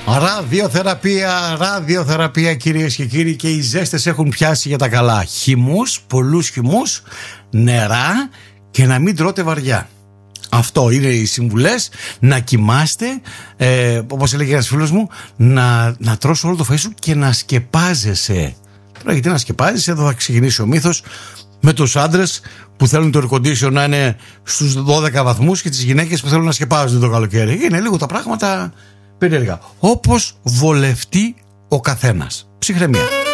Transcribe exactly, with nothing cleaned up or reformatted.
Ραδιοθεραπεία, ραδιοθεραπεία κυρίες και κύριοι, και οι ζέστες έχουν πιάσει για τα καλά. Χυμούς, πολλούς χυμούς, νερά και να μην τρώτε βαριά. Αυτό είναι οι συμβουλές. Να κοιμάστε, ε, όπως έλεγε ένας φίλος μου, να, να τρως όλο το φαΐ σου και να σκεπάζεσαι. Τώρα γιατί να σκεπάζεσαι, εδώ θα ξεκινήσει ο μύθος με τους άντρες που θέλουν το air condition να είναι στους δώδεκα βαθμούς και τις γυναίκες που θέλουν να σκεπάζονται το καλοκαίρι. Είναι λίγο τα πράγματα περίεργα. Όπως βολευτεί ο καθένας. Ψυχραιμία.